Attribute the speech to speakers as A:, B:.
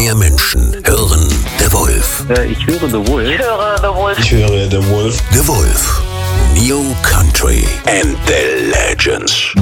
A: mehr Menschen hören The Wolf.
B: Ich höre The Wolf.
C: Ich höre The Wolf.
D: Ich höre The Wolf.
A: The Wolf. New Country and the Legends.